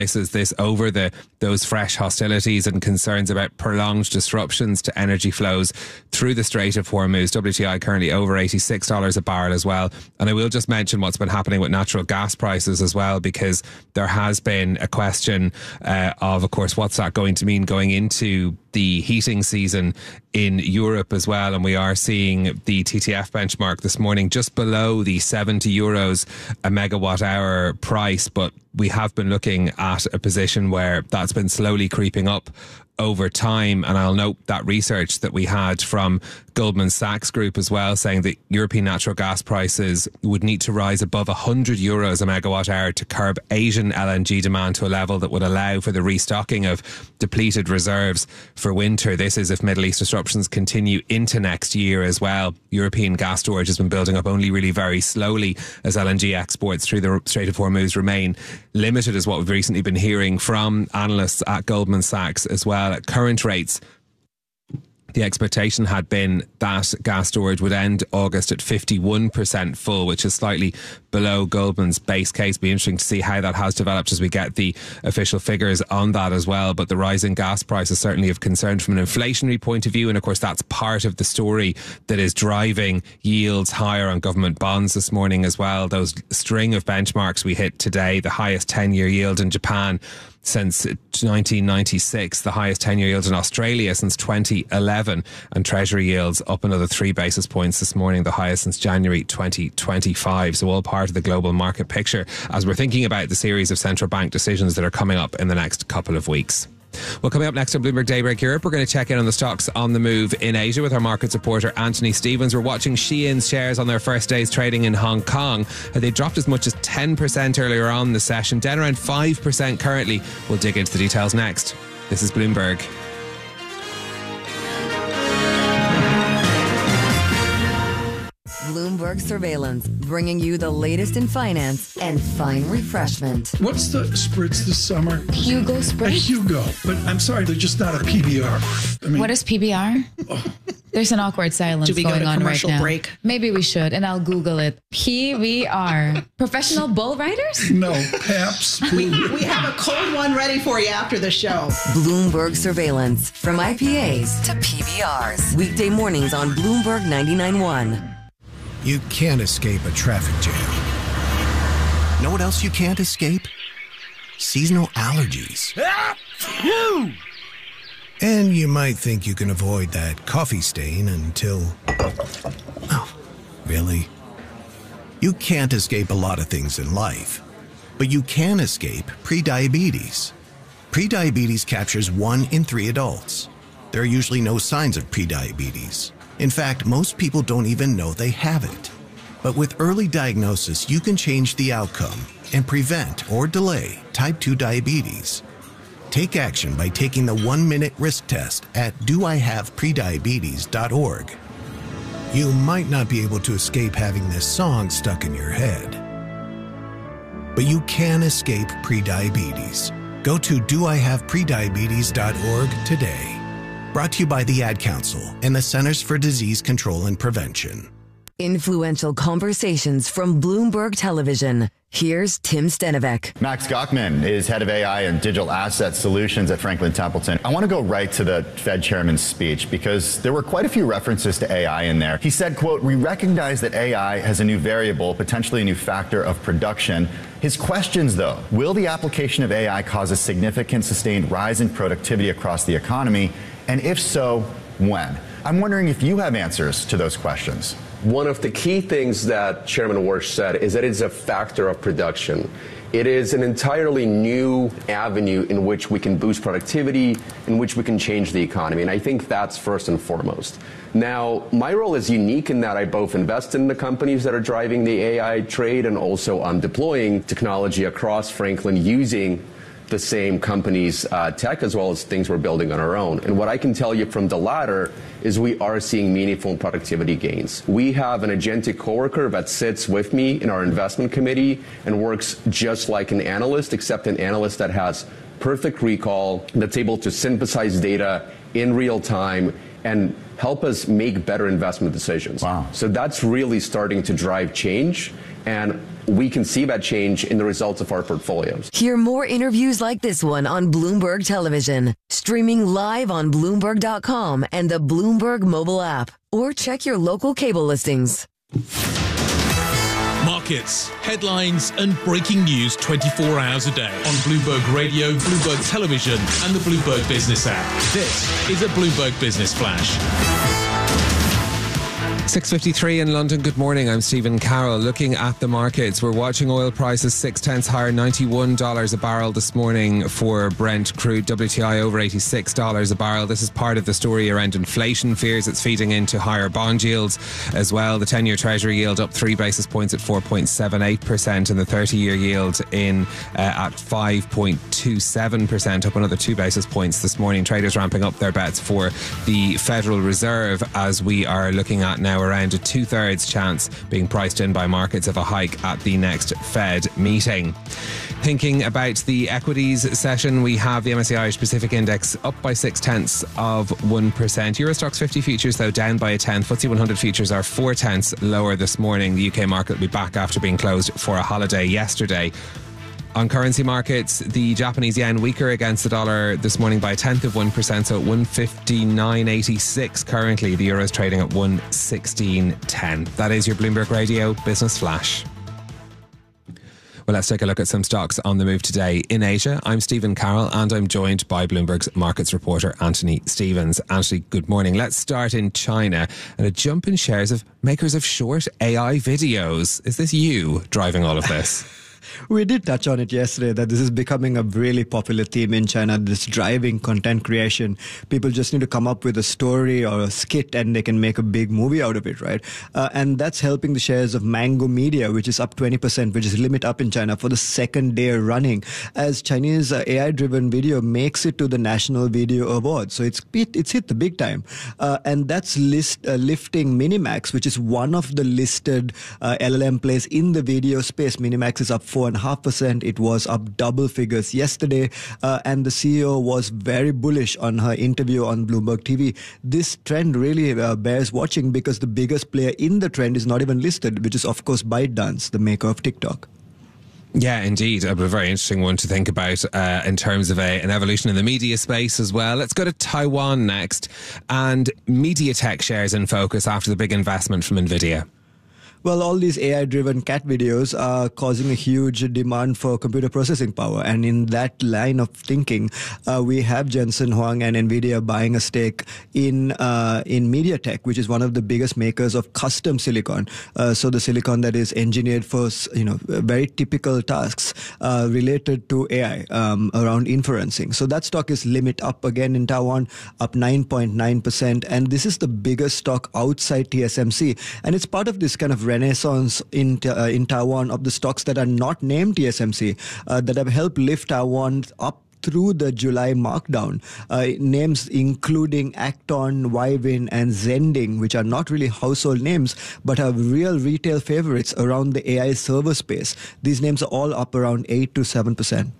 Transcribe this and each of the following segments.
this over those fresh hostilities and concerns about prolonged disruptions to energy flows through the Strait of Hormuz. WTI currently over $86 a barrel as well. And I will just mention what's been happening with natural gas prices as well, because there has been a question of course, what's that going to mean going into the heating season in Europe as well. And we are seeing the TTF benchmark this morning just below the €70 a megawatt hour price. But we have been looking at a position where that's been slowly creeping up over time. And I'll note that research that we had from Goldman Sachs Group as well, saying that European natural gas prices would need to rise above €100 a megawatt hour to curb Asian LNG demand to a level that would allow for the restocking of depleted reserves for winter. This is if Middle East disruptions continue into next year as well. European gas storage has been building up only really very slowly as LNG exports through the Strait of Hormuz remain limited, is what we've recently been hearing from analysts at Goldman Sachs as well. At current rates, the expectation had been that gas storage would end August at 51% full, which is slightly below Goldman's base case. Be interesting to see how that has developed as we get the official figures on that as well. But the rising gas prices certainly of concern from an inflationary point of view. And of course, that's part of the story that is driving yields higher on government bonds this morning as well. Those string of benchmarks we hit today, the highest 10-year yield in Japan since 1996, the highest 10-year yield in Australia since 2011, and Treasury yields up another 3 basis points this morning, the highest since January 2025. So all part of the global market picture as we're thinking about the series of central bank decisions that are coming up in the next couple of weeks. Well, coming up next on Bloomberg Daybreak Europe, we're going to check in on the stocks on the move in Asia with our markets reporter Anthony Stevens. We're watching Shein's shares on their first day's trading in Hong Kong. They dropped as much as 10% earlier on the session, down around 5% currently. We'll dig into the details next. This is Bloomberg. Bloomberg Surveillance, bringing you the latest in finance and fine refreshment. What's the spritz this summer? Hugo Spritz? A Hugo. But I'm sorry, they're just not a PBR. I mean, what is PBR? Oh. There's an awkward silence going on right now. Do we go to commercial break? Maybe we should, and I'll Google it. PBR. Professional bull riders? No, Pabst. We have a cold one ready for you after the show. Bloomberg Surveillance, from IPAs to PBRs. Weekday mornings on Bloomberg 99.1. You can't escape a traffic jam. Know what else you can't escape? Seasonal allergies. And you might think you can avoid that coffee stain until... Oh, really? You can't escape a lot of things in life, but you can escape prediabetes. Prediabetes captures 1 in 3 adults. There are usually no signs of prediabetes. In fact, most people don't even know they have it. But with early diagnosis, you can change the outcome and prevent or delay type 2 diabetes. Take action by taking the 1-minute risk test at doihaveprediabetes.org. You might not be able to escape having this song stuck in your head, but you can escape prediabetes. Go to doihaveprediabetes.org today. Brought to you by the Ad Council and the Centers for Disease Control and Prevention. Influential conversations from Bloomberg Television. Here's Tim Stenovec. Max Gochman is head of AI and digital asset solutions at Franklin Templeton. I want to go right to the Fed chairman's speech because there were quite a few references to AI in there. He said, quote, "We recognize that AI has a new variable, potentially a new factor of production." His questions, though, will the application of AI cause a significant sustained rise in productivity across the economy? And if so, when? I'm wondering if you have answers to those questions. One of the key things that Chairman Warsh said is that it's a factor of production. It is an entirely new avenue in which we can boost productivity, in which we can change the economy. And I think that's first and foremost. Now, my role is unique in that I both invest in the companies that are driving the AI trade and also I'm deploying technology across Franklin using the same company's tech as well as things we're building on our own. And what I can tell you from the latter is we are seeing meaningful productivity gains. We have an agentic coworker that sits with me in our investment committee and works just like an analyst, except an analyst that has perfect recall, that's able to synthesize data in real time and help us make better investment decisions. Wow. So that's really starting to drive change. And we can see that change in the results of our portfolios. Hear more interviews like this one on Bloomberg Television, streaming live on Bloomberg.com and the Bloomberg mobile app, or check your local cable listings. Markets, headlines, and breaking news 24 hours a day on Bloomberg Radio, Bloomberg Television, and the Bloomberg Business app. This is a Bloomberg Business Flash. 6:53 in London. Good morning. I'm Stephen Carroll. Looking at the markets, we're watching oil prices 0.6 higher, $91 a barrel this morning for Brent crude. WTI over $86 a barrel. This is part of the story around inflation fears. It's feeding into higher bond yields as well. The 10-year Treasury yield up 3 basis points at 4.78%, and the 30-year yield in at 5.27%, up another 2 basis points this morning. Traders ramping up their bets for the Federal Reserve as we are looking at now around a 2/3 chance being priced in by markets of a hike at the next Fed meeting. Thinking about the equities session, we have the MSCI Irish Pacific Index up by 0.6%. Euro Stoxx 50 futures, though, down by 1/10. FTSE 100 futures are 0.4 lower this morning. The UK market will be back after being closed for a holiday yesterday. On currency markets, the Japanese yen weaker against the dollar this morning by 1/10%, so at 159.86 currently. The euro is trading at 116.10. That is your Bloomberg Radio Business Flash. Well, let's take a look at some stocks on the move today in Asia. I'm Stephen Carroll and I'm joined by Bloomberg's markets reporter Anthony Stevens. Anthony, good morning. Let's start in China and a jump in shares of makers of short AI videos. Is this you driving all of this? We did touch on it yesterday that this is becoming a really popular theme in China, this driving content creation. People just need to come up with a story or a skit and they can make a big movie out of it, right? And that's helping the shares of Mango Media, which is up 20%, which is limit up in China for the second day running, as Chinese AI-driven video makes it to the National Video Awards. So it's hit the big time. And that's lifting Minimax, which is one of the listed LLM plays in the video space. Minimax is up 4.5%. It was up double figures yesterday, and the CEO was very bullish on her interview on Bloomberg TV. This trend really bears watching because the biggest player in the trend is not even listed, which is of course ByteDance, the maker of TikTok. Yeah, indeed. A very interesting one to think about in terms of an evolution in the media space as well. Let's go to Taiwan next, and MediaTek shares in focus after the big investment from NVIDIA. Well, all these AI-driven cat videos are causing a huge demand for computer processing power. And in that line of thinking, we have Jensen Huang and NVIDIA buying a stake in MediaTek, which is one of the biggest makers of custom silicon. So the silicon that is engineered for, very typical tasks related to AI around inferencing. So that stock is limit up again in Taiwan, up 9.9%. And this is the biggest stock outside TSMC. And it's part of this kind of renaissance in Taiwan of the stocks that are not named TSMC that have helped lift Taiwan up through the July markdown. Names including Acton, Wivin, and Zending, which are not really household names, but are real retail favorites around the AI server space. These names are all up around 8 to 7%.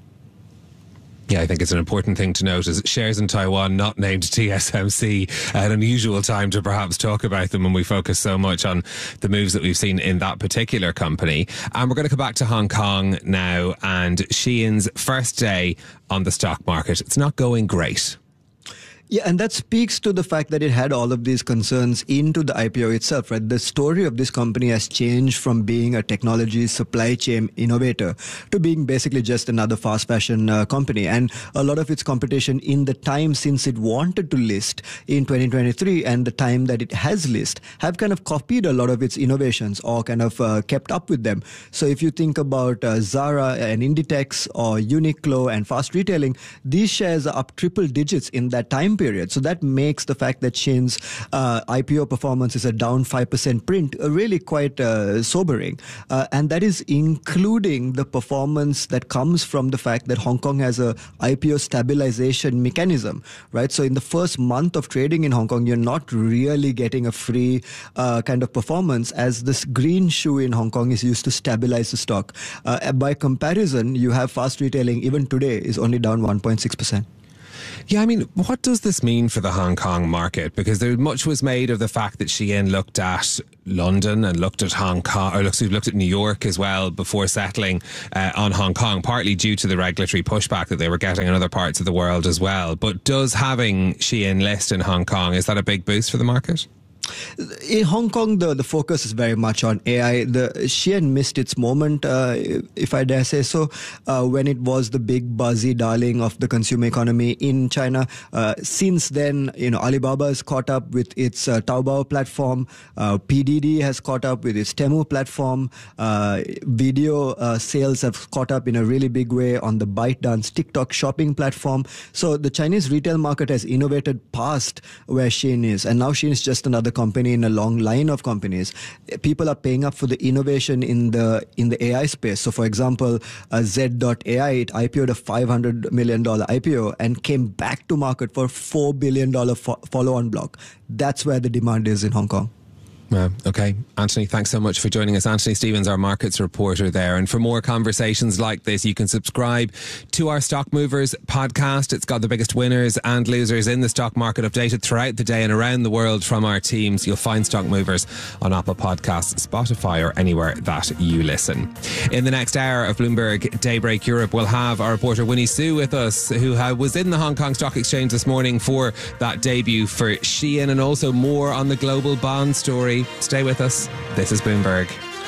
Yeah, I think it's an important thing to note is shares in Taiwan not named TSMC, an unusual time to perhaps talk about them when we focus so much on the moves that we've seen in that particular company. And we're going to come back to Hong Kong now and Shein's first day on the stock market. It's not going great. Yeah, and that speaks to the fact that it had all of these concerns into the IPO itself, right? The story of this company has changed from being a technology supply chain innovator to being basically just another fast fashion company. And a lot of its competition in the time since it wanted to list in 2023 and the time that it has listed have kind of copied a lot of its innovations or kind of kept up with them. So if you think about Zara and Inditex or Uniqlo and fast retailing, these shares are up triple digits in that time period. So that makes the fact that Shein's IPO performance is a down 5% print really quite sobering. And that is including the performance that comes from the fact that Hong Kong has a IPO stabilization mechanism, right? So in the first month of trading in Hong Kong, you're not really getting a free kind of performance, as this green shoe in Hong Kong is used to stabilize the stock. By comparison, you have fast retailing even today is only down 1.6%. Yeah, I mean, what does this mean for the Hong Kong market? Because there much was made of the fact that Shein looked at London and looked at Hong Kong, or looked at New York as well before settling on Hong Kong, partly due to the regulatory pushback that they were getting in other parts of the world as well. But does having Shein list in Hong Kong, is that a big boost for the market? In Hong Kong, the focus is very much on AI. The Shein missed its moment, if I dare say so, when it was the big buzzy darling of the consumer economy in China. Since then, Alibaba has caught up with its Taobao platform. PDD has caught up with its Temu platform. Video sales have caught up in a really big way on the ByteDance TikTok shopping platform. So the Chinese retail market has innovated past where Shein is, and now Shein is just another company in a long line of companies. People are paying up for the innovation in the AI space. So, for example, Z.AI, it IPO'd a $500 million IPO and came back to market for $4 billion follow-on block. That's where the demand is in Hong Kong. Okay. Anthony, thanks so much for joining us. Anthony Stevens, our markets reporter there. And for more conversations like this, you can subscribe to our Stock Movers podcast. It's got the biggest winners and losers in the stock market updated throughout the day and around the world from our teams. You'll find Stock Movers on Apple Podcasts, Spotify, or anywhere that you listen. In the next hour of Bloomberg Daybreak Europe, we'll have our reporter Winnie Su with us, who was in the Hong Kong Stock Exchange this morning for that debut for Shein, and also more on the global bond story. Stay with us. This is Bloomberg.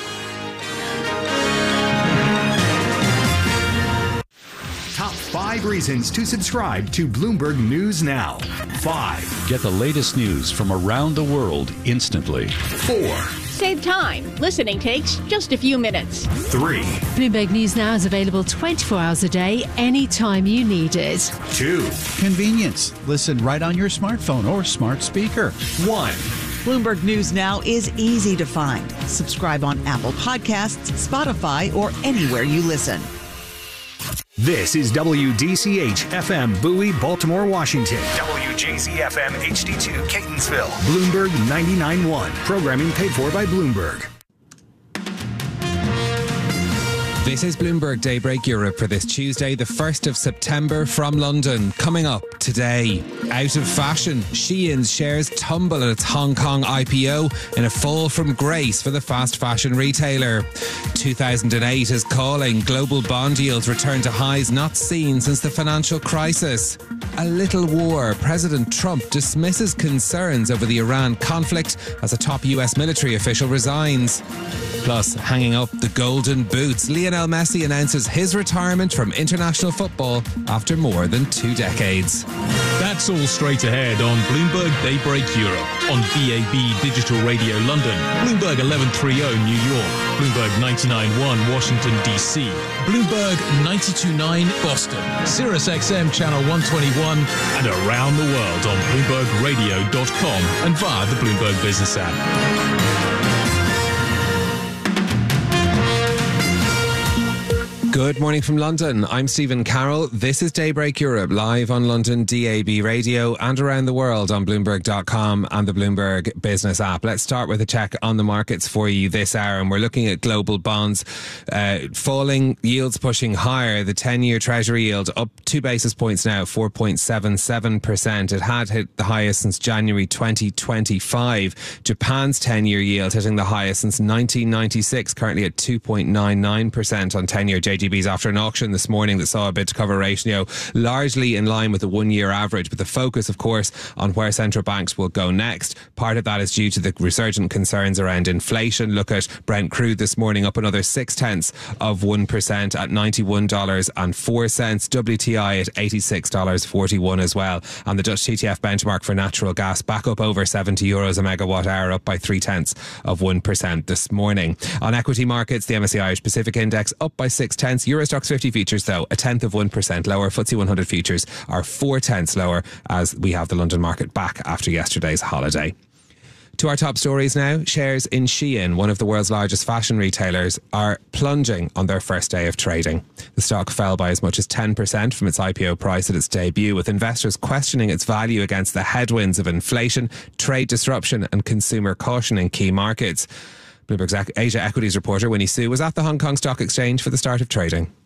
Top 5 reasons to subscribe to Bloomberg News Now. 5. Get the latest news from around the world instantly. 4. Save time. Listening takes just a few minutes. 3. Bloomberg News Now is available 24 hours a day, anytime you need it. 2. Convenience. Listen right on your smartphone or smart speaker. 1. Bloomberg News Now is easy to find. Subscribe on Apple Podcasts, Spotify, or anywhere you listen. This is WDCH FM Bowie, Baltimore, Washington. WJZ FM HD2 Catonsville. Bloomberg 99.1. Programming paid for by Bloomberg. This is Bloomberg Daybreak Europe for this Tuesday, the 1st of September from London. Coming up today, out of fashion, Shein's shares tumble at its Hong Kong IPO in a fall from grace for the fast fashion retailer. 2008 is calling. Global bond yields return to highs not seen since the financial crisis. A little war. President Trump dismisses concerns over the Iran conflict as a top US military official resigns. Plus, hanging up the golden boots, Lionel Messi announces his retirement from international football after more than 2 decades. That's all straight ahead on Bloomberg Daybreak Europe, on DAB Digital Radio London, Bloomberg 1130 New York, Bloomberg 99.1 Washington DC, Bloomberg 92.9 Boston, Sirius XM Channel 121, and around the world on BloombergRadio.com and via the Bloomberg Business app. Good morning from London. I'm Stephen Carroll. This is Daybreak Europe, live on London DAB radio and around the world on Bloomberg.com and the Bloomberg Business app. Let's start with a check on the markets for you this hour. And we're looking at global bonds falling, yields pushing higher. The 10-year Treasury yield up 2 basis points now, 4.77%. It had hit the highest since January 2025. Japan's 10-year yield hitting the highest since 1996, currently at 2.99% on 10-year JGBs after an auction this morning that saw a bid to cover ratio largely in line with the 1-year average, but the focus of course on where central banks will go next. Part of that is due to the resurgent concerns around inflation. Look at Brent crude this morning, up another 0.6% at $91.04. WTI at $86.41 as well, and the Dutch TTF benchmark for natural gas back up over €70 a megawatt hour, up by 0.3% this morning. On equity markets, the MSCI Irish Pacific Index up by 0.6. Eurostoxx 50 futures, though, 0.1% lower. FTSE 100 futures are 0.4 lower as we have the London market back after yesterday's holiday. To our top stories now. Shares in Shein, one of the world's largest fashion retailers, are plunging on their first day of trading. The stock fell by as much as 10% from its IPO price at its debut, with investors questioning its value against the headwinds of inflation, trade disruption and consumer caution in key markets. Bloomberg's Asia Equities reporter Winnie Su was at the Hong Kong Stock Exchange for the start of trading.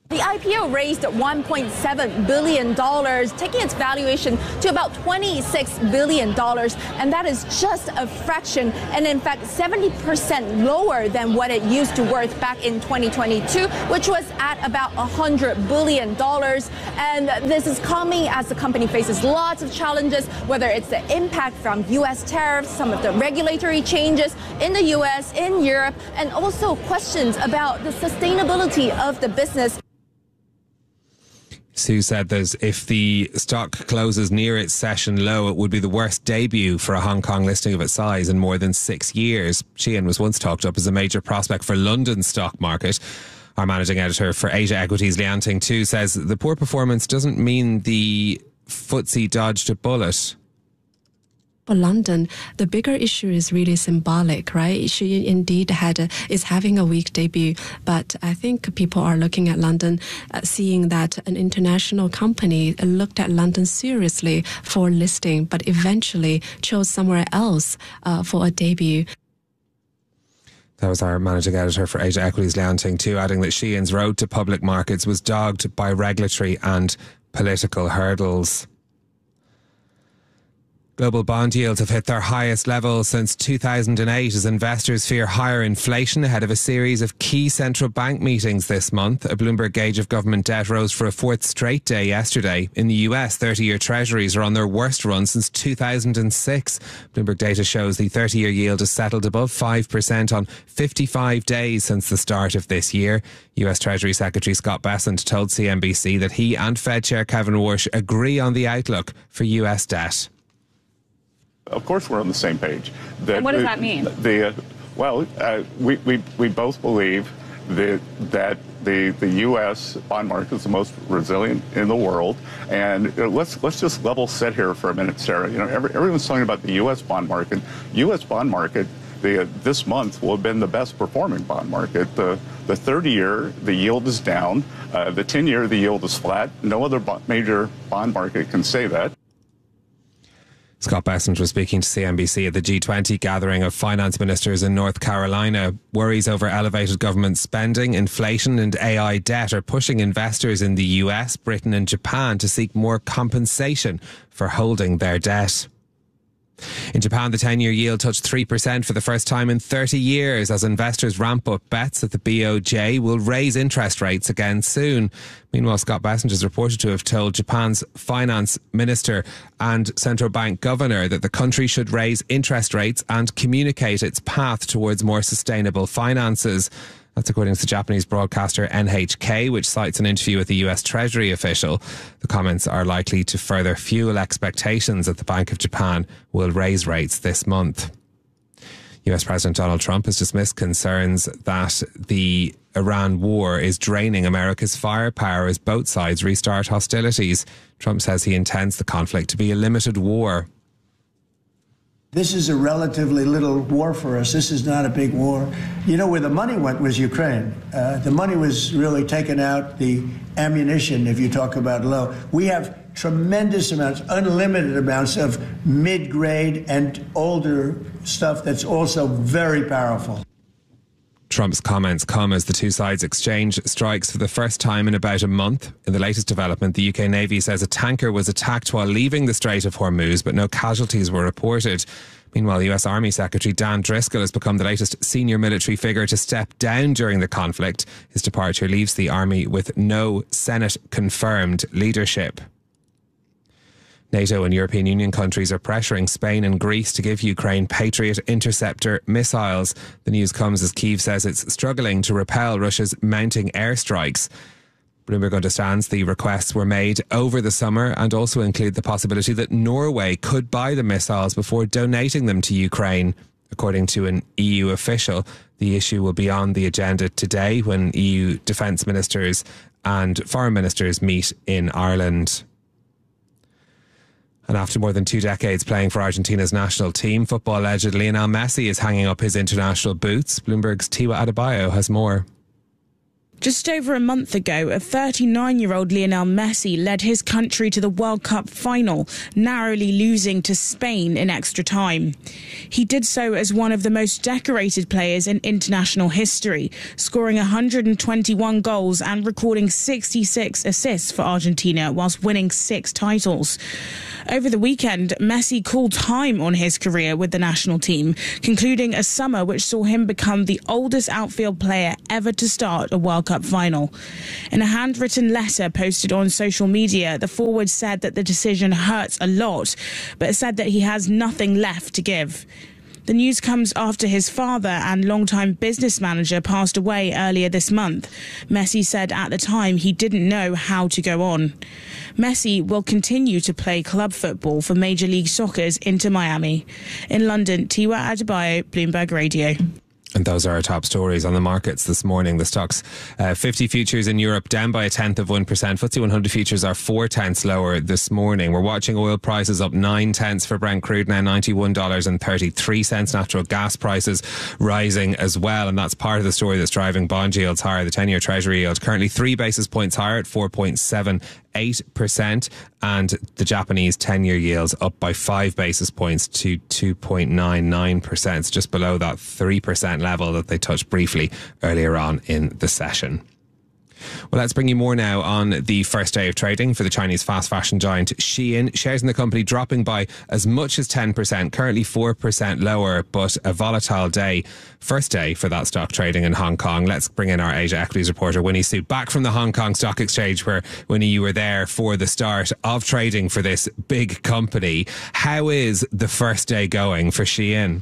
The IPO raised $1.7 billion, taking its valuation to about $26 billion. And that is just a fraction, and in fact, 70% lower than what it used to worth back in 2022, which was at about $100 billion. And this is coming as the company faces lots of challenges, whether it's the impact from U.S. tariffs, some of the regulatory changes in the U.S., in Europe, and also questions about the sustainability of the business. Sue said that if the stock closes near its session low, it would be the worst debut for a Hong Kong listing of its size in more than 6 years. Sheehan was once talked up as a major prospect for London's stock market. Our managing editor for Asia Equities, Lian Ting Tu, says the poor performance doesn't mean the FTSE dodged a bullet. For London, the bigger issue is really symbolic, right? She indeed is having a weak debut, but I think people are looking at London, seeing that an international company looked at London seriously for listing, but eventually chose somewhere else for a debut. That was our managing editor for Asia Equities, Lian Ting Tu, adding that Sheehan's road to public markets was dogged by regulatory and political hurdles. Global bond yields have hit their highest level since 2008 as investors fear higher inflation ahead of a series of key central bank meetings this month. A Bloomberg gauge of government debt rose for a fourth straight day yesterday. In the US, 30-year treasuries are on their worst run since 2006. Bloomberg data shows the 30-year yield has settled above 5% on 55 days since the start of this year. US Treasury Secretary Scott Bessent told CNBC that he and Fed Chair Kevin Warsh agree on the outlook for US debt. Of course, we're on the same page. And what does that mean? We both believe that the U.S. bond market is the most resilient in the world. And let's just level set here for a minute, Sarah. You know, everyone's talking about the U.S. bond market. U.S. bond market this month will have been the best performing bond market. The 30-year, the yield is down. The 10-year, the yield is flat. No other major bond market can say that. Scott Bessent was speaking to CNBC at the G20 gathering of finance ministers in North Carolina. Worries over elevated government spending, inflation and AI debt are pushing investors in the US, Britain and Japan to seek more compensation for holding their debt. In Japan, the 10-year yield touched 3% for the first time in 30 years as investors ramp up bets that the BOJ will raise interest rates again soon. Meanwhile, Scott Bessent is reported to have told Japan's finance minister and central bank governor that the country should raise interest rates and communicate its path towards more sustainable finances. That's according to the Japanese broadcaster NHK, which cites an interview with the US Treasury official. The comments are likely to further fuel expectations that the Bank of Japan will raise rates this month. US President Donald Trump has dismissed concerns that the Iran war is draining America's firepower as both sides restart hostilities. Trump says he intends the conflict to be a limited war. This is a relatively little war for us. This is not a big war. You know, where the money went was Ukraine. The money was really taken out, the ammunition, if you talk about low. We have tremendous amounts, unlimited amounts of mid-grade and older stuff that's also very powerful. Trump's comments come as the two sides exchange strikes for the first time in about a month. In the latest development, the UK Navy says a tanker was attacked while leaving the Strait of Hormuz, but no casualties were reported. Meanwhile, the US Army Secretary Dan Driscoll has become the latest senior military figure to step down during the conflict. His departure leaves the Army with no Senate-confirmed leadership. NATO and European Union countries are pressuring Spain and Greece to give Ukraine Patriot interceptor missiles. The news comes as Kyiv says it's struggling to repel Russia's mounting airstrikes. Bloomberg understands the requests were made over the summer and also include the possibility that Norway could buy the missiles before donating them to Ukraine. According to an EU official, the issue will be on the agenda today when EU defence ministers and foreign ministers meet in Ireland. And after more than 2 decades playing for Argentina's national team, football legend Lionel Messi is hanging up his international boots. Bloomberg's Tiwa Adebayo has more. Just over a month ago, a 39-year-old Lionel Messi led his country to the World Cup final, narrowly losing to Spain in extra time. He did so as one of the most decorated players in international history, scoring 121 goals and recording 66 assists for Argentina whilst winning 6 titles. Over the weekend, Messi called time on his career with the national team, concluding a summer which saw him become the oldest outfield player ever to start a World Cup final. In a handwritten letter posted on social media, the forward said that the decision hurts a lot, but said that he has nothing left to give. The news comes after his father and longtime business manager passed away earlier this month. Messi said at the time he didn't know how to go on. Messi will continue to play club football for Major League Soccer's Inter Miami. In London, Tiwa Adebayo, Bloomberg Radio. And those are our top stories on the markets this morning. The stocks 50 futures in Europe down by 0.1%. FTSE 100 futures are 0.4 lower this morning. We're watching oil prices up 0.9 for Brent crude, now $91.33. Natural gas prices rising as well. And that's part of the story that's driving bond yields higher. The 10-year Treasury yield currently 3 basis points higher at 4.78%, and the Japanese 10-year yields up by 5 basis points to 2.99%, just below that 3% level that they touched briefly earlier on in the session. Well, let's bring you more now on the first day of trading for the Chinese fast fashion giant Shein. Shares in the company dropping by as much as 10%, currently 4% lower, but a volatile day. First day for that stock trading in Hong Kong. Let's bring in our Asia Equities reporter, Winnie Su, back from the Hong Kong Stock Exchange, where, Winnie, you were there for the start of trading for this big company. How is the first day going for Shein?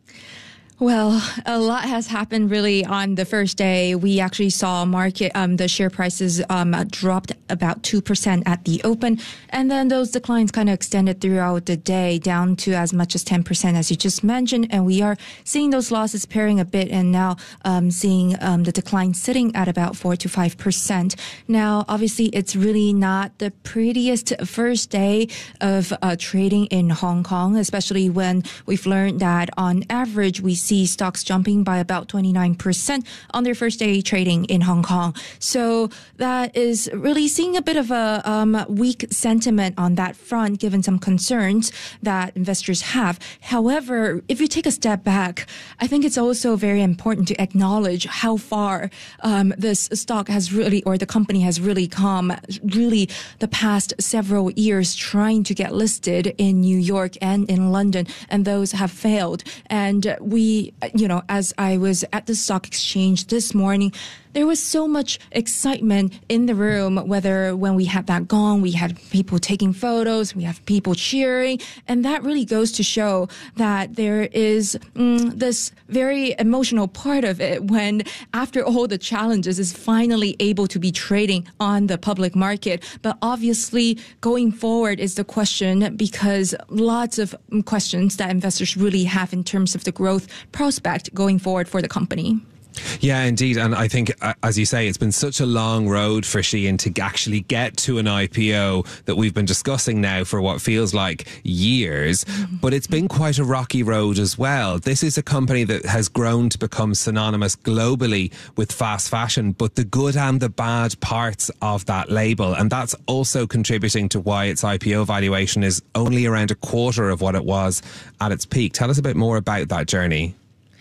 Well, a lot has happened really on the first day. We actually saw market, the share prices dropped about 2% at the open. And then those declines kind of extended throughout the day down to as much as 10%, as you just mentioned. And we are seeing those losses pairing a bit and now seeing the decline sitting at about 4 to 5%. Now, obviously, it's really not the prettiest first day of trading in Hong Kong, especially when we've learned that on average, we see stocks jumping by about 29% on their first day trading in Hong Kong. So that is really seeing a bit of a weak sentiment on that front, given some concerns that investors have. However, if you take a step back, I think it's also very important to acknowledge how far this stock has really, or the company has really come, really the past several years trying to get listed in New York and in London, and those have failed. And we, as I was at the stock exchange this morning, there was so much excitement in the room, whether when we had that gong, we had people taking photos, we have people cheering. And that really goes to show that there is this very emotional part of it when, after all the challenges, is finally able to be trading on the public market. But obviously, going forward is the question, because lots of questions that investors really have in terms of the growth prospect going forward for the company. Yeah, indeed. And I think, as you say, it's been such a long road for Shein to actually get to an IPO that we've been discussing now for what feels like years. But it's been quite a rocky road as well. This is a company that has grown to become synonymous globally with fast fashion, but the good and the bad parts of that label. And that's also contributing to why its IPO valuation is only around a quarter of what it was at its peak. Tell us a bit more about that journey.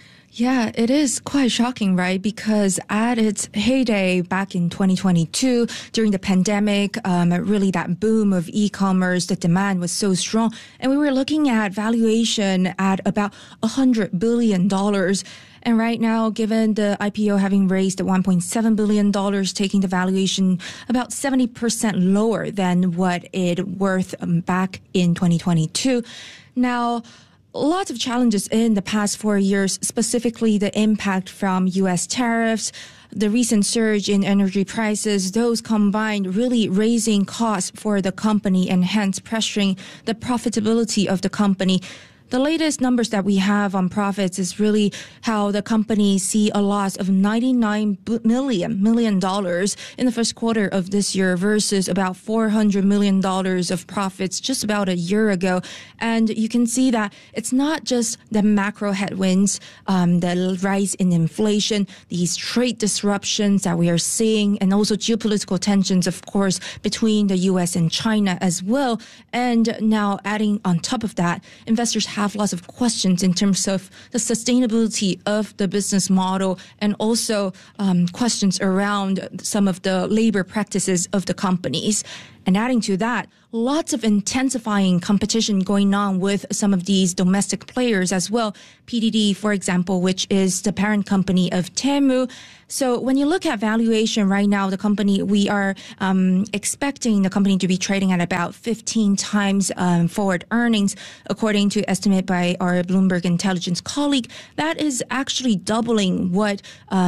Yeah, it is quite shocking, right? Because at its heyday back in 2022, during the pandemic, really that boom of e-commerce, the demand was so strong. And we were looking at valuation at about $100 billion. And right now, given the IPO having raised $1.7 billion, taking the valuation about 70% lower than what it worth back in 2022. Now, lots of challenges in the past 4 years, specifically the impact from U.S. tariffs, the recent surge in energy prices, those combined really raising costs for the company and hence pressuring the profitability of the company. the latest numbers that we have on profits is really how the company see a loss of $99 million in the first quarter of this year versus about $400 million of profits just about a year ago. And you can see that it's not just the macro headwinds, the rise in inflation, these trade disruptions that we are seeing, and also geopolitical tensions, of course, between the U.S. and China as well. And now adding on top of that, investors have lots of questions in terms of the sustainability of the business model and also questions around some of the labor practices of the companies. And adding to that, lots of intensifying competition going on with some of these domestic players as well. PDD, for example, which is the parent company of Temu. So when you look at valuation right now, the company, we are expecting the company to be trading at about 15 times forward earnings, according to estimate by our Bloomberg Intelligence colleague. That is actually doubling what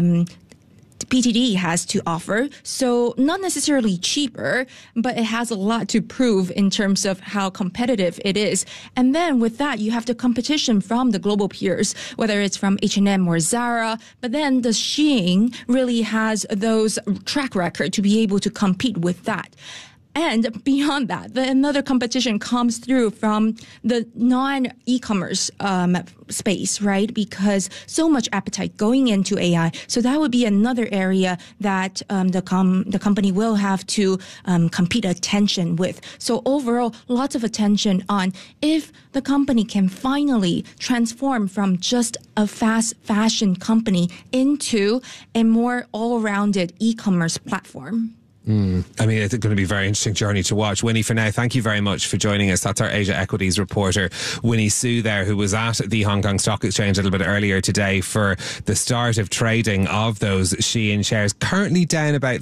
PTD has to offer. So not necessarily cheaper, but it has a lot to prove in terms of how competitive it is. And then with that, you have the competition from the global peers, whether it's from H&M or Zara. But then the Shein really has those track record to be able to compete with that. And beyond that, another competition comes through from the non-e-commerce space, right? Because so much appetite going into AI. So that would be another area that the company will have to compete attention with. So overall, lots of attention on if the company can finally transform from just a fast fashion company into a more all-rounded e-commerce platform. I mean, it's going to be a very interesting journey to watch. Winnie, for now, thank you very much for joining us. That's our Asia Equities reporter, Winnie Su there, who was at the Hong Kong Stock Exchange a little bit earlier today for the start of trading of those Shein shares. Currently down about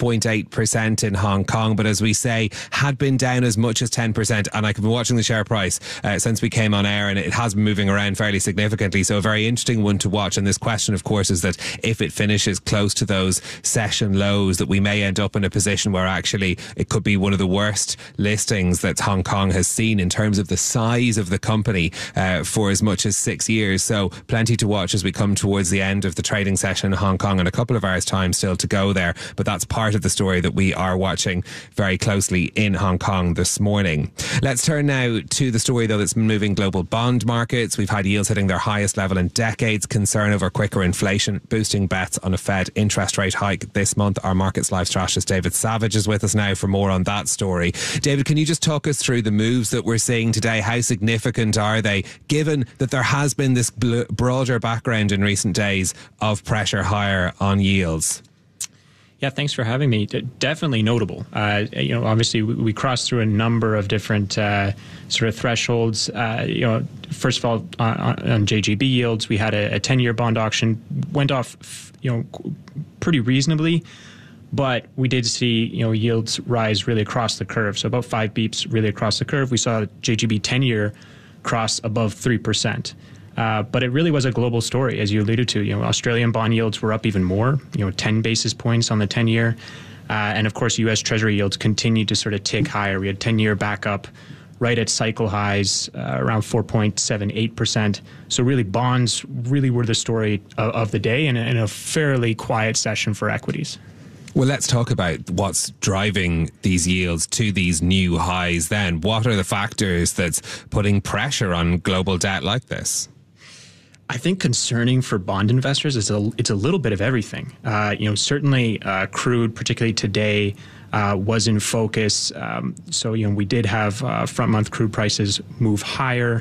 3.8% in Hong Kong, but as we say, had been down as much as 10%. And I've been watching the share price since we came on air, and it has been moving around fairly significantly. So a very interesting one to watch. And this question, of course, is that if it finishes close to those session lows, that we may end up in a position where actually it could be one of the worst listings that Hong Kong has seen in terms of the size of the company for as much as 6 years. So plenty to watch as we come towards the end of the trading session in Hong Kong, and a couple of hours time still to go there. But that's part of the story that we are watching very closely in Hong Kong this morning. Let's turn now to the story, though, that's been moving global bond markets. We've had yields hitting their highest level in decades, concern over quicker inflation, boosting bets on a Fed interest rate hike this month. Our Markets Live strategist David Savage is with us now for more on that story. David, can you just talk us through the moves that we're seeing today? How significant are they, given that there has been this broader background in recent days of pressure higher on yields? Yeah, thanks for having me. Definitely notable. Obviously we crossed through a number of different sort of thresholds. First of all, on JGB yields, we had a 10-year bond auction, went off, pretty reasonably. But we did see, yields rise really across the curve. So about 5 beeps really across the curve. We saw JGB 10-year cross above 3%. But it really was a global story, as you alluded to. Australian bond yields were up even more, 10 basis points on the 10-year. And of course, U.S. Treasury yields continued to sort of tick higher. We had 10-year back up right at cycle highs, around 4.78%. So really, bonds really were the story of the day, and a fairly quiet session for equities. Well, let's talk about what's driving these yields to these new highs then. What are the factors that's putting pressure on global debt like this? I think concerning for bond investors is it's a little bit of everything. Certainly crude, particularly today, was in focus. So we did have front month crude prices move higher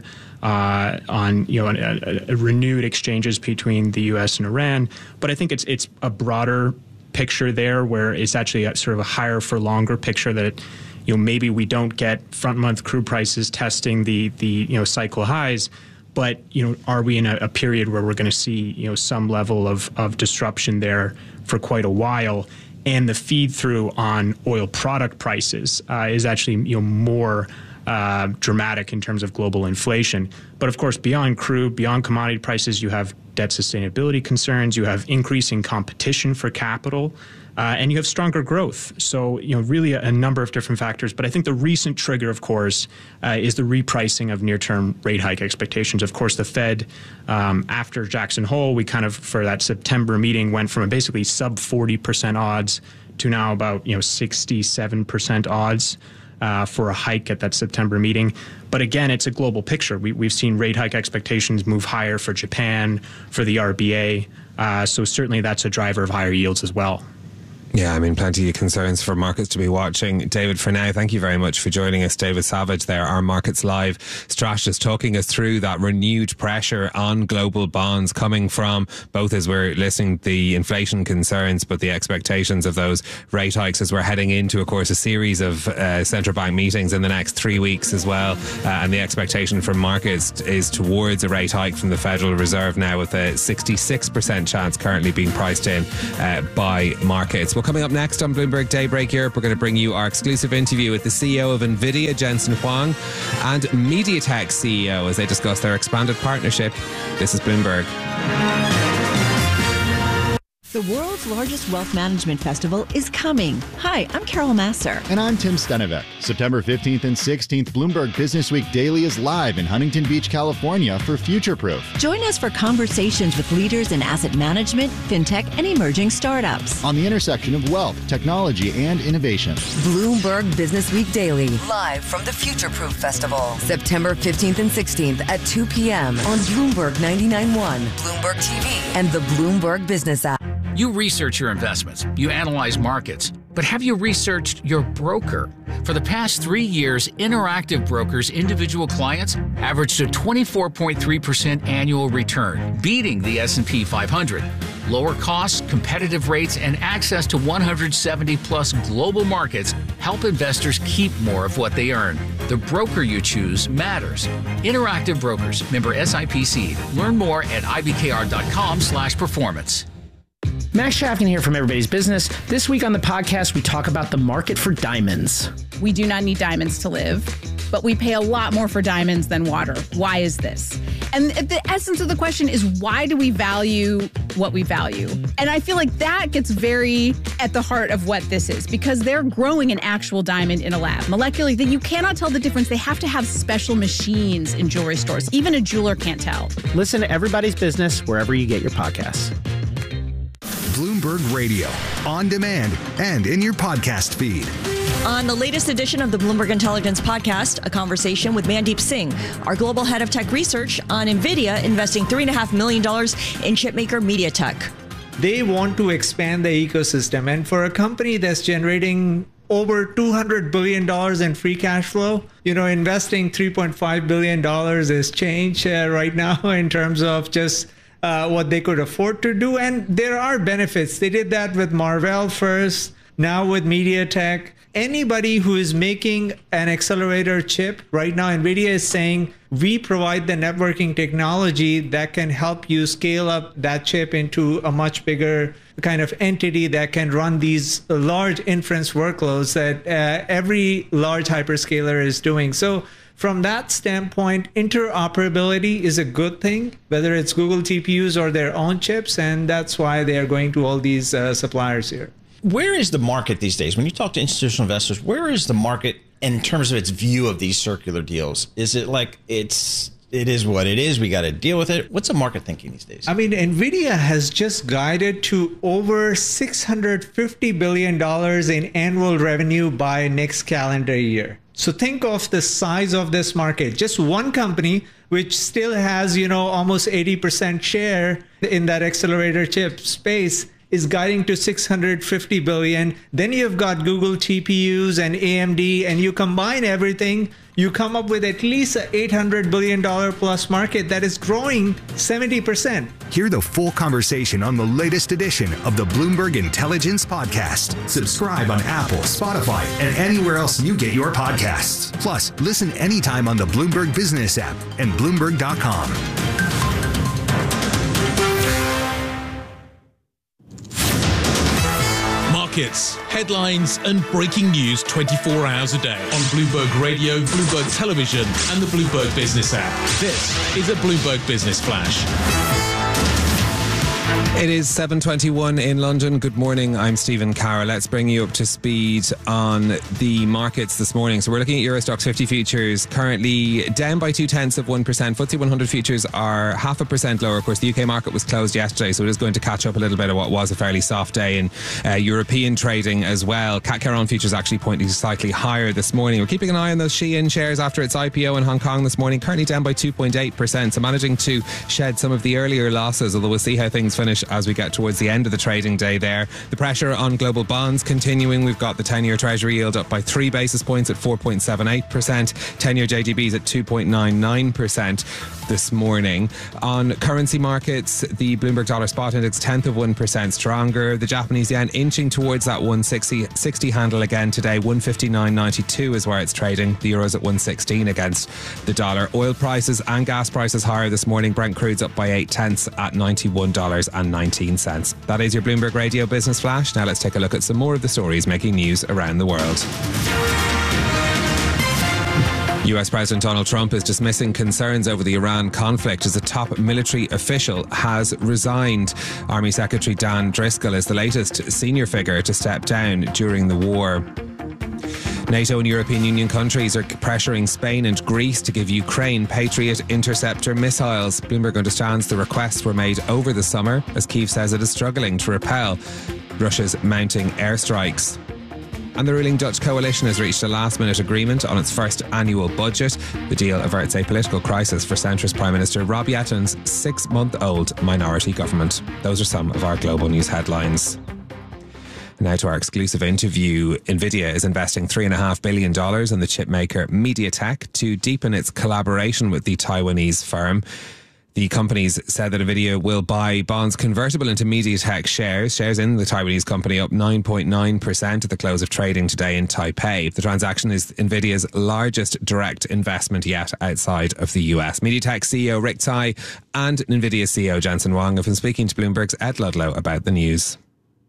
on a renewed exchanges between the U.S. and Iran. But I think it's a broader picture there, where it's actually a sort of a higher for longer picture that maybe we don't get front month crude prices testing the cycle highs, but are we in a period where we're going to see some level of disruption there for quite a while, and the feed through on oil product prices is actually more dramatic in terms of global inflation. But of course, beyond crude, beyond commodity prices, you have debt sustainability concerns, you have increasing competition for capital, and you have stronger growth. So, really a number of different factors. But I think the recent trigger, of course, is the repricing of near-term rate hike expectations. Of course, the Fed, after Jackson Hole, we kind of, for that September meeting, went from basically sub 40% odds to now about 67% odds for a hike at that September meeting. But again, it's a global picture. We've seen rate hike expectations move higher for Japan, for the RBA. So certainly that's a driver of higher yields as well. Yeah, I mean, plenty of concerns for markets to be watching. David, for now, thank you very much for joining us. David Savage there, our Markets Live strategist, talking us through that renewed pressure on global bonds coming from both, as we're listening, the inflation concerns, but the expectations of those rate hikes as we're heading into, of course, a series of central bank meetings in the next 3 weeks as well. And the expectation from markets is towards a rate hike from the Federal Reserve now, with a 66% chance currently being priced in by markets. Well, coming up next on Bloomberg Daybreak Europe, we're going to bring you our exclusive interview with the CEO of NVIDIA, Jensen Huang, and MediaTek CEO as they discuss their expanded partnership. This is Bloomberg. The world's largest wealth management festival is coming. Hi, I'm Carol Masser. And I'm Tim Stenevec. September 15th and 16th, Bloomberg Business Week Daily is live in Huntington Beach, California for Futureproof. Join us for conversations with leaders in asset management, fintech, and emerging startups. On the intersection of wealth, technology, and innovation. Bloomberg Business Week Daily, live from the Futureproof Festival. September 15th and 16th at 2 p.m. on Bloomberg 99.1, Bloomberg TV, and the Bloomberg Business app. You research your investments, you analyze markets, but have you researched your broker? For the past 3 years, Interactive Brokers' individual clients averaged a 24.3% annual return, beating the S&P 500. Lower costs, competitive rates, and access to 170-plus global markets help investors keep more of what they earn. The broker you choose matters. Interactive Brokers, member SIPC. Learn more at ibkr.com/performance. Max Shafkin here from Everybody's Business. This week on the podcast, we talk about the market for diamonds. We do not need diamonds to live, but we pay a lot more for diamonds than water. Why is this? And the essence of the question is, why do we value what we value? And I feel like that gets very at the heart of what this is, because they're growing an actual diamond in a lab. Molecularly, that you cannot tell the difference. They have to have special machines in jewelry stores. Even a jeweler can't tell. Listen to Everybody's Business wherever you get your podcasts. Bloomberg Radio, on demand and in your podcast feed. On the latest edition of the Bloomberg Intelligence Podcast, a conversation with Mandeep Singh, our global head of tech research, on NVIDIA investing $3.5 million in chipmaker MediaTek. They want to expand the ecosystem. And for a company that's generating over $200 billion in free cash flow, investing $3.5 billion is change right now in terms of just what they could afford to do. And there are benefits. They did that with Marvell first, now with MediaTek. Anybody who is making an accelerator chip right now, NVIDIA is saying, we provide the networking technology that can help you scale up that chip into a much bigger kind of entity that can run these large inference workloads that every large hyperscaler is doing. So from that standpoint, interoperability is a good thing, whether it's Google TPUs or their own chips, and that's why they are going to all these suppliers here. Where is the market these days? When you talk to institutional investors, where is the market in terms of its view of these circular deals? Is it like it is what it is, we got to deal with it? What's the market thinking these days? I mean, NVIDIA has just guided to over $650 billion in annual revenue by next calendar year. So think of the size of this market. Just one company, which still has, almost 80% share in that accelerator chip space, is guiding to $650 billion. Then you've got Google TPUs and AMD, and you combine everything, you come up with at least an $800 billion plus market that is growing 70%. Hear the full conversation on the latest edition of the Bloomberg Intelligence Podcast. Subscribe on Apple, Spotify, and anywhere else you get your podcasts. Plus, listen anytime on the Bloomberg Business app and Bloomberg.com. Markets, headlines, and breaking news 24 hours a day on Bloomberg Radio, Bloomberg Television, and the Bloomberg Business app. This is a Bloomberg Business Flash. It is 7:21 in London. Good morning, I'm Stephen Carroll. Let's bring you up to speed on the markets this morning. So we're looking at Euro Stoxx 50 futures, currently down by 0.2%. FTSE 100 futures are 0.5% lower. Of course, the UK market was closed yesterday, so it is going to catch up a little bit of what was a fairly soft day in European trading as well. CAC Caron futures actually pointing slightly higher this morning. We're keeping an eye on those Shein shares after its IPO in Hong Kong this morning, currently down by 2.8%. So managing to shed some of the earlier losses, although we'll see how things finish as we get towards the end of the trading day there. The pressure on global bonds continuing. We've got the 10-year Treasury yield up by 3 basis points at 4.78%. 10-year JGBs at 2.99% this morning. On currency markets, the Bloomberg Dollar Spot Index 1% stronger. The Japanese yen inching towards that 160 handle again today. 159.92 is where it's trading. The euro's at 116 against the dollar. Oil prices and gas prices higher this morning. Brent crude's up by 0.8 at $91.19. That is your Bloomberg Radio Business Flash. Now let's take a look at some more of the stories making news around the world. US President Donald Trump is dismissing concerns over the Iran conflict as a top military official has resigned. Army Secretary Dan Driscoll is the latest senior figure to step down during the war. NATO and European Union countries are pressuring Spain and Greece to give Ukraine Patriot interceptor missiles. Bloomberg understands the requests were made over the summer as Kyiv says it is struggling to repel Russia's mounting airstrikes. And the ruling Dutch coalition has reached a last-minute agreement on its first annual budget. The deal averts a political crisis for centrist Prime Minister Rob Jettlen's 6-month-old minority government. Those are some of our global news headlines. Now to our exclusive interview. NVIDIA is investing $3.5 billion in the chipmaker MediaTek to deepen its collaboration with the Taiwanese firm. The companies said that NVIDIA will buy bonds convertible into MediaTek shares. Shares in the Taiwanese company up 9.9% at the close of trading today in Taipei. The transaction is NVIDIA's largest direct investment yet outside of the US. MediaTek CEO Rick Tsai and NVIDIA CEO Jensen Huang have been speaking to Bloomberg's Ed Ludlow about the news.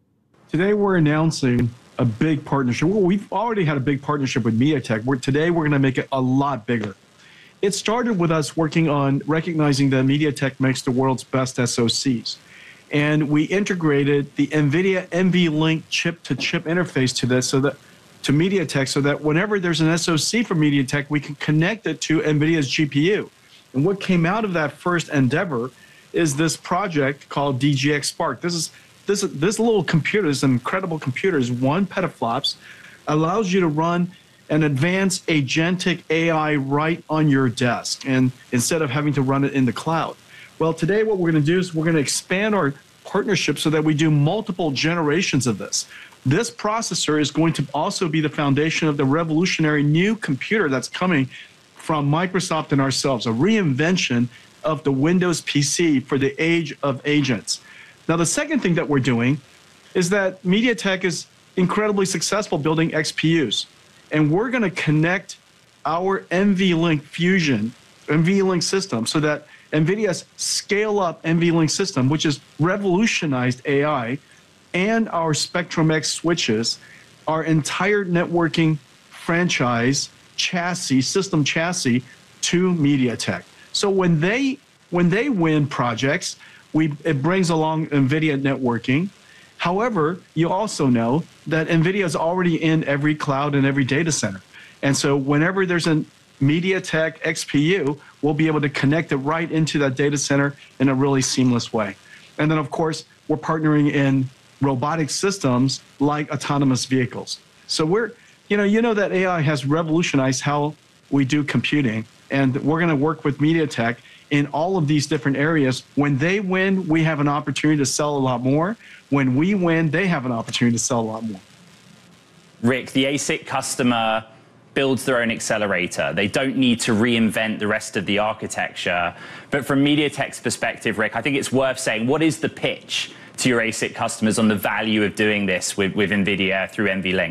Today we're announcing a big partnership. Well, we've already had a big partnership with MediaTek. Today we're going to make it a lot bigger. It started with us working on recognizing that MediaTek makes the world's best SoCs. And we integrated the NVIDIA NVLink chip-to-chip interface to this to MediaTek so that whenever there's an SoC from MediaTek, we can connect it to NVIDIA's GPU. And what came out of that first endeavor is this project called DGX Spark. This little computer, this incredible computer, is 1 petaflops, allows you to run an advanced agentic AI right on your desk, and instead of having to run it in the cloud. Well, today what we're going to do is we're going to expand our partnership so that we do multiple generations of this. This processor is going to also be the foundation of the revolutionary new computer that's coming from Microsoft and ourselves, a reinvention of the Windows PC for the age of agents. Now, the second thing that we're doing is that MediaTek is incredibly successful building XPUs. And we're going to connect our NVLink Fusion, NVLink system, so that NVIDIA's scale-up NVLink system, which has revolutionized AI, and our Spectrum-X switches, our entire networking franchise chassis, system chassis, to MediaTek. So when they win projects, it brings along NVIDIA networking. However, you also know that NVIDIA is already in every cloud and every data center. And so whenever there's a MediaTek XPU, we'll be able to connect it right into that data center in a really seamless way. And then, of course, we're partnering in robotic systems like autonomous vehicles. So we're, you know that AI has revolutionized how we do computing. And we're going to work with MediaTek in all of these different areas. When they win, we have an opportunity to sell a lot more. When we win, they have an opportunity to sell a lot more. Rick, the ASIC customer builds their own accelerator. They don't need to reinvent the rest of the architecture. But from MediaTek's perspective, Rick, I think it's worth saying, what is the pitch to your ASIC customers on the value of doing this with NVIDIA through NVLink?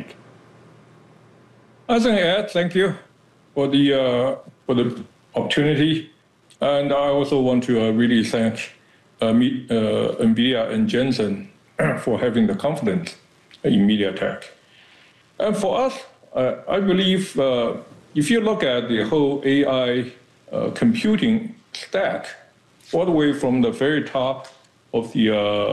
I think, Ed, thank you for the opportunity. And I also want to really thank NVIDIA and Jensen for having the confidence in MediaTek. And for us, I believe if you look at the whole AI computing stack, all the way from the very top of the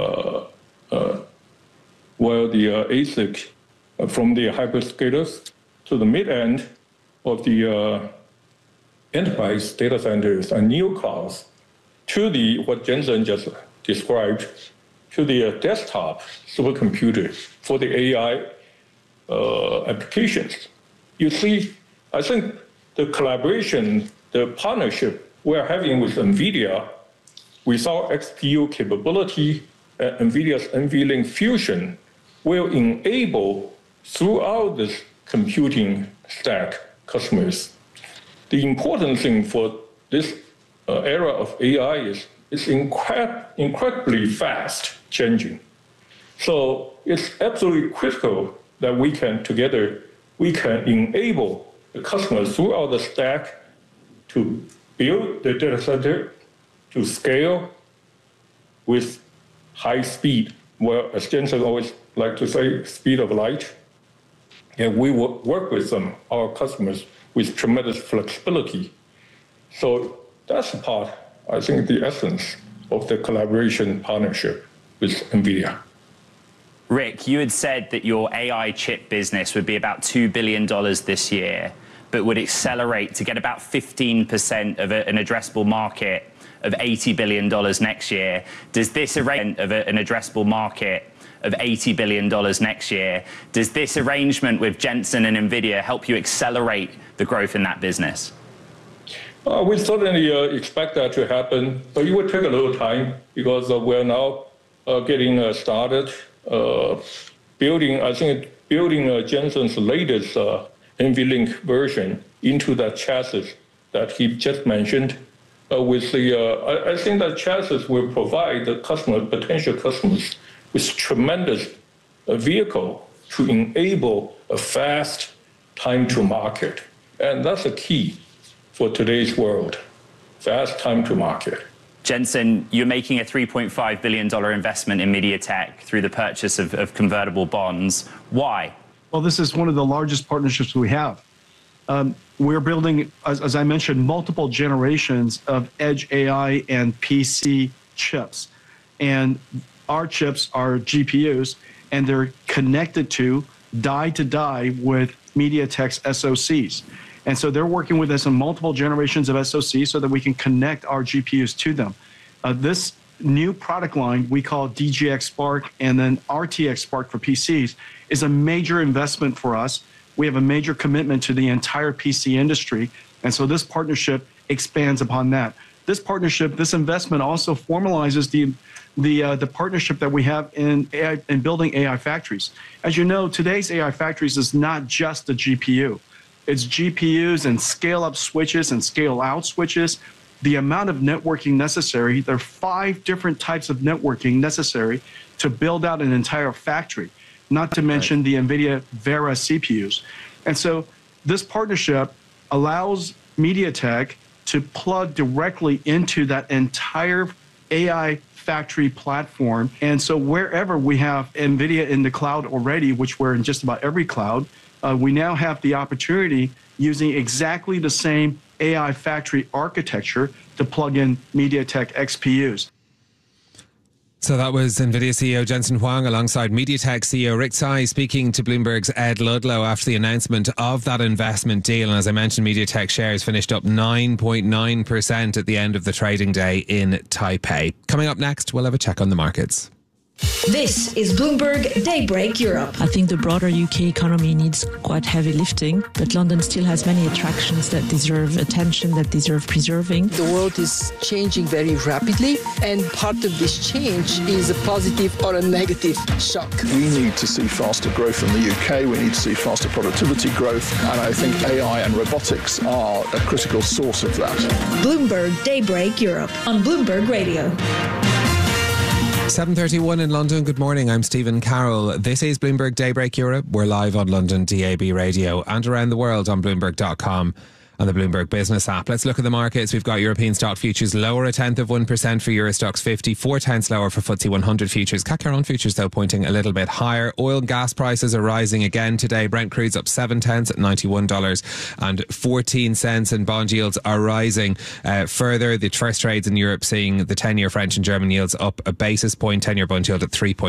ASIC from the hyperscalers to the mid-end of the enterprise data centers and neoclouds to the what Jensen just described, to the desktop supercomputers for the AI applications. You see, I think the collaboration, the partnership we're having with NVIDIA, with our XPU capability, NVIDIA's NVLink Fusion will enable throughout this computing stack customers. The important thing for this era of AI is it's incredibly fast changing. So it's absolutely critical that we can enable the customers throughout the stack to build the data center, to scale with high speed, well, as Jensen always like to say, speed of light. And we will work with them, our customers, with tremendous flexibility. So that's the part, I think, the essence of the collaboration partnership with NVIDIA. Rick, you had said that your AI chip business would be about $2 billion this year, but would accelerate to get about 15% of an addressable market of $80 billion next year. Does this arrangement of an addressable market of $80 billion next year, does this arrangement with Jensen and NVIDIA help you accelerate the growth in that business? We certainly expect that to happen, but it will take a little time because we're now getting started building Jensen's latest NVLink version into that chassis that he just mentioned. With the, I think that chassis will provide the potential customers with tremendous vehicle to enable a fast time to market. And that's a key for today's world, fast time to market. Jensen, you're making a $3.5 billion investment in MediaTek through the purchase of convertible bonds. Why? Well, this is one of the largest partnerships we have. We're building, as I mentioned, multiple generations of edge AI and PC chips. And our chips are GPUs, and they're connected to die with MediaTek's SoCs. And so they're working with us on multiple generations of SoCs so that we can connect our GPUs to them. This new product line we call DGX Spark and then RTX Spark for PCs is a major investment for us. We have a major commitment to the entire PC industry. And so this partnership expands upon that. This partnership, this investment also formalizes the partnership that we have in AI, in building AI factories. As you know, today's AI factories is not just the GPU. It's GPUs and scale-up switches and scale-out switches. The amount of networking necessary, there are 5 different types of networking necessary to build out an entire factory, not to mention the NVIDIA Vera CPUs. And so this partnership allows MediaTek to plug directly into that entire AI factory platform. And so wherever we have NVIDIA in the cloud already, which we're in just about every cloud, we now have the opportunity using exactly the same AI factory architecture to plug in MediaTek XPUs. So that was NVIDIA CEO Jensen Huang alongside MediaTek CEO Rick Tsai speaking to Bloomberg's Ed Ludlow after the announcement of that investment deal. And as I mentioned, MediaTek shares finished up 9.9% at the end of the trading day in Taipei. Coming up next, we'll have a check on the markets. This is Bloomberg Daybreak Europe. I think the broader UK economy needs quite heavy lifting, but London still has many attractions that deserve attention, that deserve preserving. The world is changing very rapidly, and part of this change is a positive or a negative shock. We need to see faster growth in the UK. We need to see faster productivity growth, and I think AI and robotics are a critical source of that. Bloomberg Daybreak Europe on Bloomberg Radio. 7:31 in London. Good morning. I'm Stephen Carroll. This is Bloomberg Daybreak Europe. We're live on London DAB radio and around the world on Bloomberg.com On the Bloomberg Business app, let's look at the markets. We've got European stock futures lower 0.1% for Euro Stoxx 50, 0.4 lower for FTSE 100 futures. CAC 40 futures, though, pointing a little bit higher. Oil and gas prices are rising again today. Brent crude's up 0.7 at $91.14, and bond yields are rising further. The first trades in Europe seeing the 10-year French and German yields up a basis point, 10-year bond yield at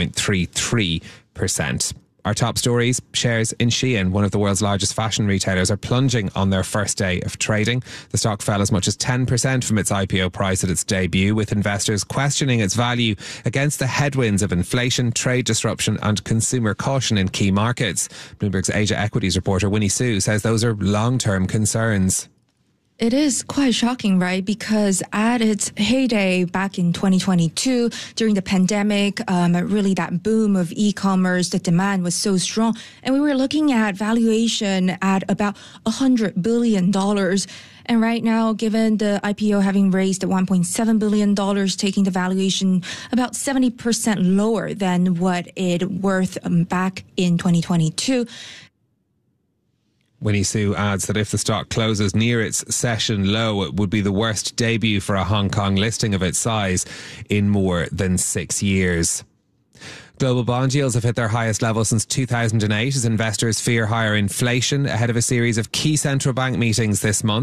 3.33%. Our top stories: shares in Shein, one of the world's largest fashion retailers, are plunging on their first day of trading. The stock fell as much as 10% from its IPO price at its debut, with investors questioning its value against the headwinds of inflation, trade disruption and consumer caution in key markets. Bloomberg's Asia Equities reporter Winnie Su says those are long-term concerns. It is quite shocking, right? Because at its heyday back in 2022, during the pandemic, really that boom of e-commerce, the demand was so strong. And we were looking at valuation at about $100 billion. And right now, given the IPO having raised $1.7 billion, taking the valuation about 70% lower than what it worth back in 2022. Winnie Su adds that if the stock closes near its session low, it would be the worst debut for a Hong Kong listing of its size in more than 6 years. Global bond yields have hit their highest level since 2008 as investors fear higher inflation ahead of a series of key central bank meetings this month.